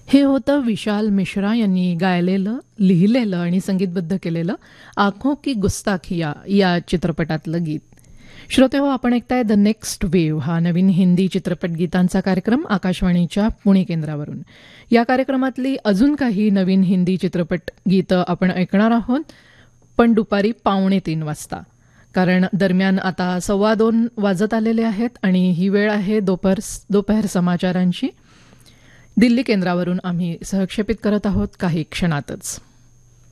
हे होतं विशाल मिश्रा यांनी गायलेलं, लिहिलेलं आणि संगीतबद्ध केलेलं आँखों की गुस्ताखिया या चित्रपटातलं गीत. श्रोतेहो, आपण ऐकताय द नेक्स्ट वेव्ह हा नवीन हिंदी चित्रपट गीतांचा कार्यक्रम आकाशवाणीच्या पुणे केंद्रावरून. या कार्यक्रमातली अजून काही नवीन हिंदी चित्रपट गीतं आपण ऐकणार आहोत, पण दुपारी 2:45 वाजता. कारण दरम्यान आता 2:15 वाजत आलेले आहेत आणि ही वेळ आहे दोपहर समाचारांची. दिल्ली केंद्रावरून आम्ही सहक्षेपित करत आहोत काही क्षणातच.